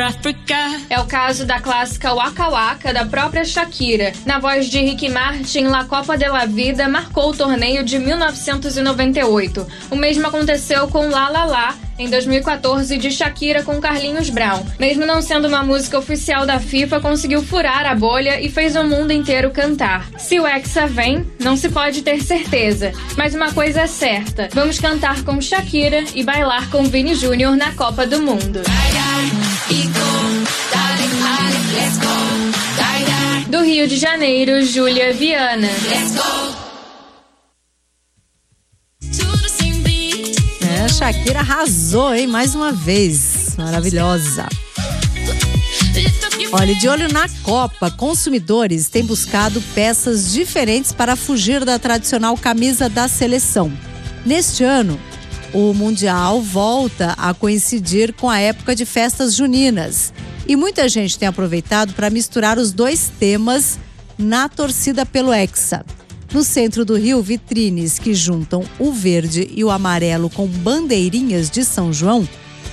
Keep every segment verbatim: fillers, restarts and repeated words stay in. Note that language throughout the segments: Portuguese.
É o caso da clássica Waka Waka, da própria Shakira. Na voz de Ricky Martin, La Copa de la Vida marcou o torneio de mil novecentos e noventa e oito. O mesmo aconteceu com La La La, em dois mil e quatorze, de Shakira com Carlinhos Brown. Mesmo não sendo uma música oficial da FIFA, conseguiu furar a bolha e fez o mundo inteiro cantar. Se o Hexa vem, não se pode ter certeza. Mas uma coisa é certa, vamos cantar com Shakira e bailar com Vini Júnior na Copa do Mundo. Do Rio de Janeiro, Júlia Viana. É, Shakira arrasou, hein? Mais uma vez. Maravilhosa. Olha, de olho na Copa, consumidores têm buscado peças diferentes para fugir da tradicional camisa da seleção. Neste ano, o Mundial volta a coincidir com a época de festas juninas. E muita gente tem aproveitado para misturar os dois temas na torcida pelo Hexa. No centro do Rio, vitrines que juntam o verde e o amarelo com bandeirinhas de São João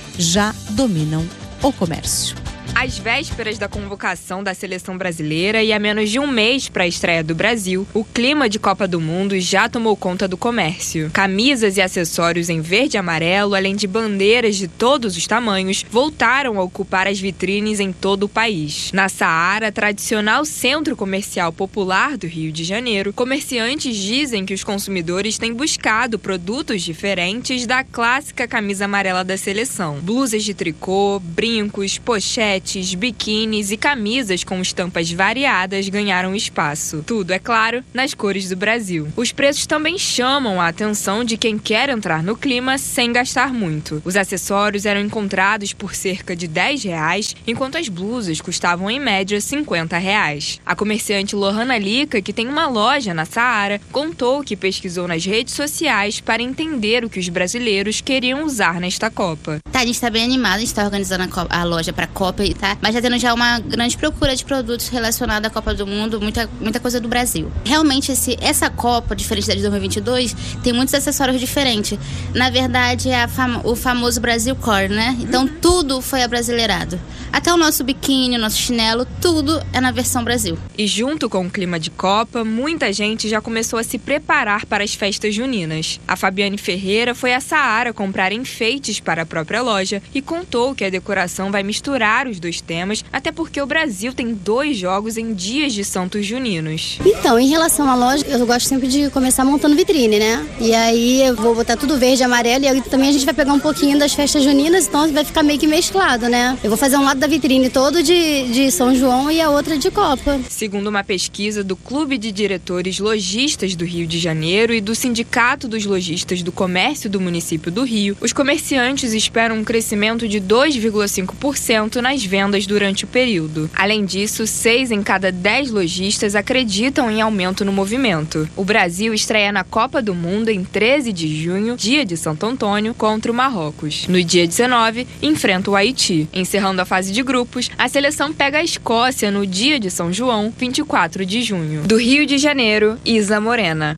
já dominam o comércio. Às vésperas da convocação da seleção brasileira e a menos de um mês para a estreia do Brasil, o clima de Copa do Mundo já tomou conta do comércio. Camisas e acessórios em verde e amarelo, além de bandeiras de todos os tamanhos, voltaram a ocupar as vitrines em todo o país. Na Saara, tradicional centro comercial popular do Rio de Janeiro, comerciantes dizem que os consumidores têm buscado produtos diferentes da clássica camisa amarela da seleção. Blusas de tricô, brincos, pochetes, biquínis e camisas com estampas variadas ganharam espaço. Tudo, é claro, nas cores do Brasil. Os preços também chamam a atenção de quem quer entrar no clima sem gastar muito. Os acessórios eram encontrados por cerca de dez reais, enquanto as blusas custavam em média cinquenta reais. A comerciante Lohana Lica, que tem uma loja na Saara, contou que pesquisou nas redes sociais para entender o que os brasileiros queriam usar nesta Copa. Tá, a gente tá bem animado, a gente tá organizando a, co- a loja pra Copa, tá? Mas já tendo já uma grande procura de produtos relacionados à Copa do Mundo, muita, muita coisa do Brasil. Realmente, esse, essa Copa, diferente da de dois mil e vinte e dois, tem muitos acessórios diferentes. Na verdade, é a fam- o famoso Brasil Core, né? Então, tudo foi abrasileirado. Até o nosso biquíni, o nosso chinelo, tudo é na versão Brasil. E junto com o clima de Copa, muita gente já começou a se preparar para as festas juninas. A Fabiane Ferreira foi à Saara comprar enfeites para a própria loja e contou que a decoração vai misturar os dois temas, até porque o Brasil tem dois jogos em dias de santos juninos. Então, em relação à loja, eu gosto sempre de começar montando vitrine, né? E aí eu vou botar tudo verde e amarelo, e aí também a gente vai pegar um pouquinho das festas juninas, então vai ficar meio que mesclado, né? Eu vou fazer um lado da vitrine todo de, de São João e a outra de Copa. Segundo uma pesquisa do Clube de Diretores Lojistas do Rio de Janeiro e do Sindicato dos Lojistas do Comércio do município do Rio, os comerciantes esperam um crescimento de dois vírgula cinco por cento nas vendas durante o período. Além disso, seis em cada dez lojistas acreditam em aumento no movimento. O Brasil estreia na Copa do Mundo em treze de junho, dia de Santo Antônio, contra o Marrocos. No dia dezenove, enfrenta o Haiti. Encerrando a fase de grupos, a seleção pega a Escócia no dia de São João, vinte e quatro de junho. Do Rio de Janeiro, Isa Morena.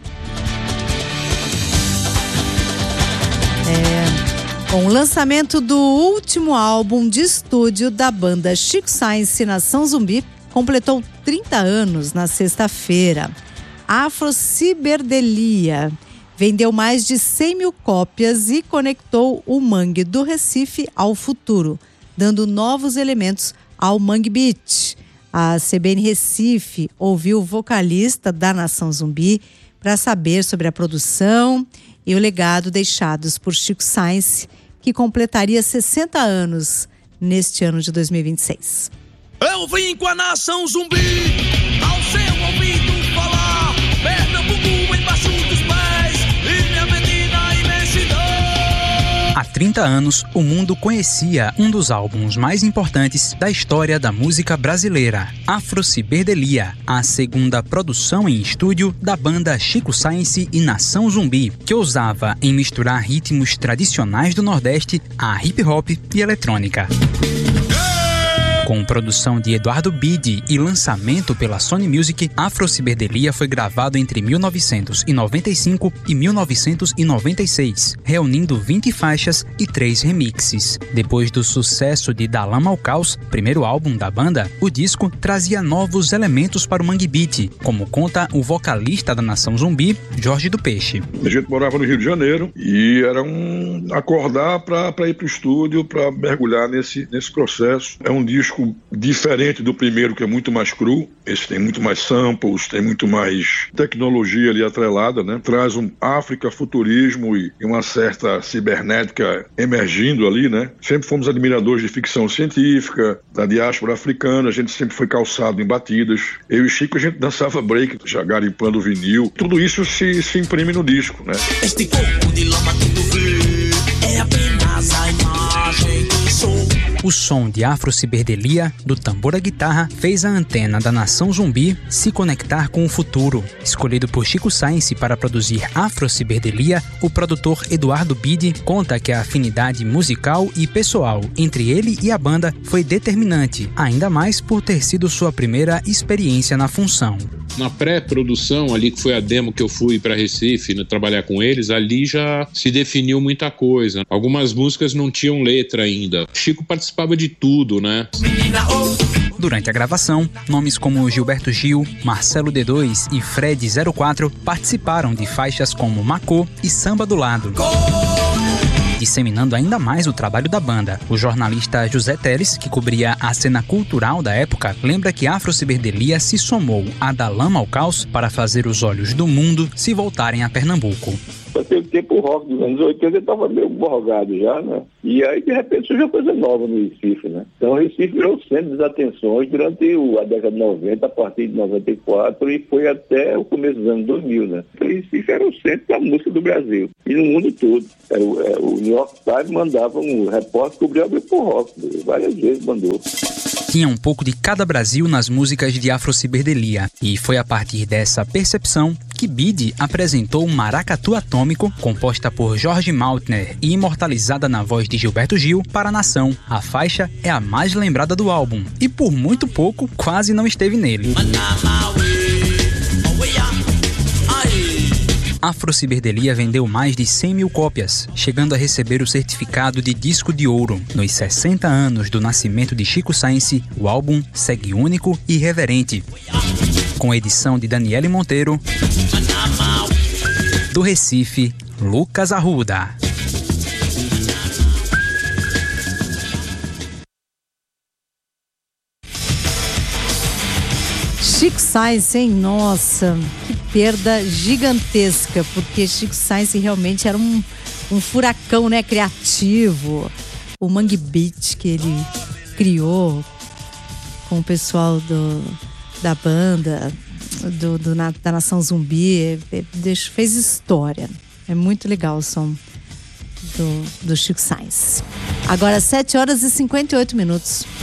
É, com o lançamento do último álbum de estúdio da banda Chico Science, Nação Zumbi, completou trinta anos na sexta-feira. Afrociberdelia vendeu mais de cem mil cópias e conectou o mangue do Recife ao futuro, dando novos elementos ao Mangue Beat. A C B N Recife ouviu o vocalista da Nação Zumbi para saber sobre a produção e o legado deixados por Chico Science, que completaria sessenta anos neste ano de dois mil e vinte e seis. Eu vim com a Nação Zumbi, ao seu ouvido falar, Pernambuco embaixo dos pés e minha menina imensidão. Há trinta anos, o mundo conhecia um dos álbuns mais importantes da história da música brasileira, Afrociberdelia, a segunda produção em estúdio da banda Chico Science e Nação Zumbi, que ousava em misturar ritmos tradicionais do Nordeste a hip hop e eletrônica. Com produção de Eduardo Bide e lançamento pela Sony Music, Afro Ciberdelia foi gravado entre mil novecentos e noventa e cinco e mil novecentos e noventa e seis, reunindo vinte faixas e três remixes. Depois do sucesso de Da Lama ao Caos, primeiro álbum da banda, o disco trazia novos elementos para o Mangue Beat, como conta o vocalista da Nação Zumbi, Jorge do Peixe. A gente morava no Rio de Janeiro e era um acordar para ir para o estúdio, para mergulhar nesse, nesse processo. É um disco diferente do primeiro, que é muito mais cru. Esse tem muito mais samples, tem muito mais tecnologia ali atrelada, né? Traz um África, futurismo e uma certa cibernética emergindo ali, né? Sempre fomos admiradores de ficção científica, da diáspora africana, a gente sempre foi calçado em batidas. Eu e Chico, a gente dançava break, já garimpando vinil. Tudo isso se, se imprime no disco, né? Este corpo de lama que tu vê é apenas a imagem do som. O som de Afro Ciberdelia, do tambor à guitarra, fez a antena da Nação Zumbi se conectar com o futuro. Escolhido por Chico Science para produzir Afro Ciberdelia, o produtor Eduardo Bide conta que a afinidade musical e pessoal entre ele e a banda foi determinante, ainda mais por ter sido sua primeira experiência na função. Na pré-produção, ali que foi a demo que eu fui para Recife, né, trabalhar com eles, ali já se definiu muita coisa. Algumas músicas não tinham letra ainda. Chico participava de tudo, né? Durante a gravação, nomes como Gilberto Gil, Marcelo D dois e Fred zero quatro participaram de faixas como Macô e Samba do Lado, disseminando ainda mais o trabalho da banda. O jornalista José Teles, que cobria a cena cultural da época, lembra que Afro Ciberdelia se somou a Da Lama ao Caos para fazer os olhos do mundo se voltarem a Pernambuco. Naquele tempo, o rock dos anos oitenta estava meio borrogado já, né? E aí, de repente, surgiu coisa nova no Recife, né? Então, o Recife virou o centro das atenções durante a década de noventa, a partir de noventa e quatro, e foi até o começo dos anos dois mil, né? Então, o Recife era o centro da música do Brasil. E no mundo todo. Era o, é, o New York Times mandava um repórter cobrir o grupo rock. Várias vezes mandou. Tinha um pouco de cada Brasil nas músicas de Afro Ciberdelia, e foi a partir dessa percepção que Bide apresentou Maracatu Atômico, composta por Jorge Maltner e imortalizada na voz de Gilberto Gil, para a nação. A faixa é a mais lembrada do álbum, e por muito pouco quase não esteve nele. Afro Ciberdelia vendeu mais de cem mil cópias, chegando a receber o certificado de disco de ouro. Nos sessenta anos do nascimento de Chico Science, o álbum segue único e irreverente. Com edição de Daniele Monteiro, do Recife, Lucas Arruda. Chico Science, hein? Nossa, que perda gigantesca, porque Chico Science realmente era um, um furacão, né, criativo. O Mangue Beat que ele criou com o pessoal do, da banda, do, do, na, da Nação Zumbi, é, é, fez história. É muito legal o som do, do Chico Science. Agora, sete horas e cinquenta e oito minutos.